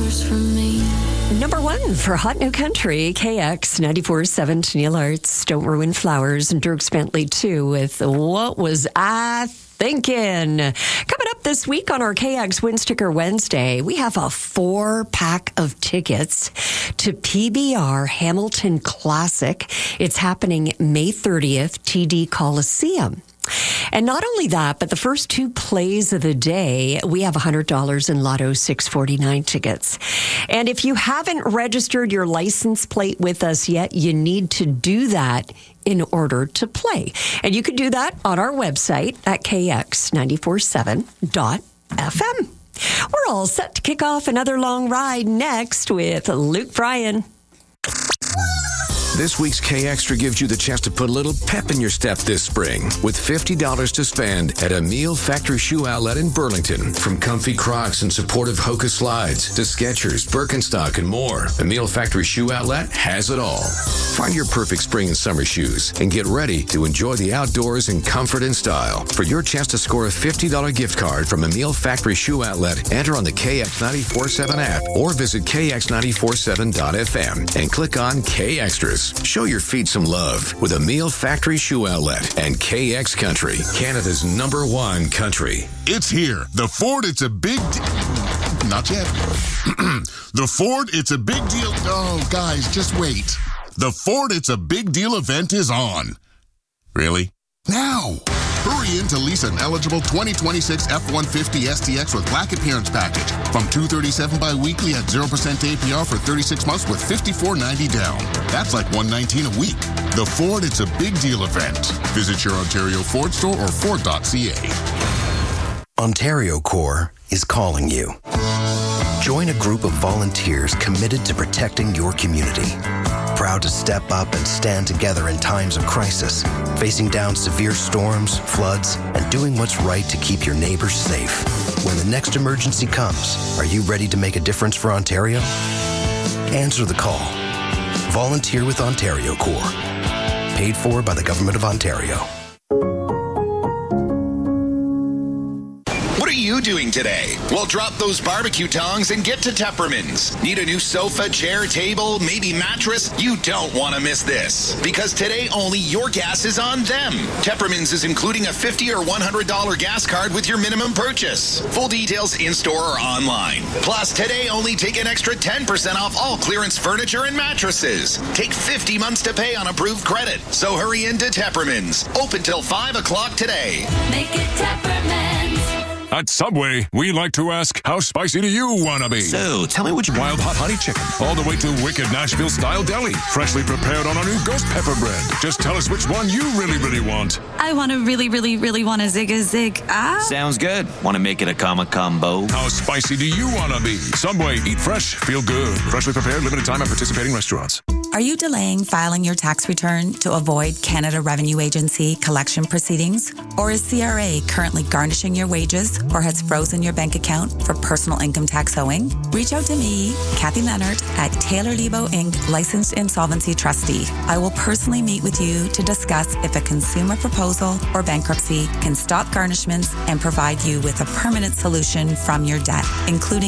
flowers for me. Number one for Hot New Country, KX 94.7 to Neil Arts, Don't Ruin Flowers, and Dierks Bentley too with What Was I Thinking? Coming up this week on our KX Win Sticker Wednesday, we have a 4-pack of tickets to PBR Hamilton Classic. It's happening May 30th, TD Coliseum. And not only that, but the first 2 plays of the day, we have $100 in Lotto 649 tickets. And if you haven't registered your license plate with us yet, you need to do that in order to play. And you can do that on our website at kx947.fm. We're all set to kick off another long ride next with Luke Bryan. This week's K Extra gives you the chance to put a little pep in your step this spring with $50 to spend at Emile Factory Shoe Outlet in Burlington. From comfy Crocs and supportive Hoka slides to Skechers, Birkenstock, and more, Emile Factory Shoe Outlet has it all. Find your perfect spring and summer shoes and get ready to enjoy the outdoors in comfort and style. For your chance to score a $50 gift card from Emile Factory Shoe Outlet, enter on the KX947 app or visit kx947.fm and click on K Extras. Show your feet some love with Emile Factory Shoe Outlet and KX Country, Canada's #1 country. It's here. The Ford It's a Big Not yet. The Ford It's a Big Deal. Oh, guys, just wait. The Ford It's a Big Deal event is on. Really? Now! Hurry in to lease an eligible 2026 F-150 STX with Black Appearance Package from $237 bi-weekly at 0% APR for 36 months with $54.90 down. That's like $119 a week. The Ford It's a Big Deal event. Visit your Ontario Ford store or Ford.ca. Ontario Corps is calling you. Join a group of volunteers committed to protecting your community. Proud to step up and stand together in times of crisis, facing down severe storms, floods, and doing what's right to keep your neighbors safe. When the next emergency comes, are you ready to make a difference for Ontario? Answer the call. Volunteer with Ontario Corps. Paid for by the Government of Ontario. What are you doing today? Well, drop those barbecue tongs and get to Tepperman's. Need a new sofa, chair, table, maybe mattress? You don't want to miss this. Because today only your gas is on them. Tepperman's is including a $50 or $100 gas card with your minimum purchase. Full details in-store or online. Plus, today only take an extra 10% off all clearance furniture and mattresses. Take 50 months to pay on approved credit. So hurry into Tepperman's. Open till 5 o'clock today. Make it Tepperman's. At Subway, we like to ask, how spicy do you want to be? So, tell me which Wild Hot Honey Chicken, all the way to Wicked Nashville-style deli, freshly prepared on our new Ghost Pepper bread. Just tell us which one you really, really want. I want to really want a Zig. Sounds good. Want to make it a combo? How spicy do you want to be? Subway, eat fresh, feel good. Freshly prepared, limited time at participating restaurants. Are you delaying filing your tax return to avoid Canada Revenue Agency collection proceedings? Or is CRA currently garnishing your wages or has frozen your bank account for personal income tax owing? Reach out to me, Kathy Leonard, at Taylor Lebo Inc., licensed insolvency trustee. I will personally meet with you to discuss if a consumer proposal or bankruptcy can stop garnishments and provide you with a permanent solution from your debt, including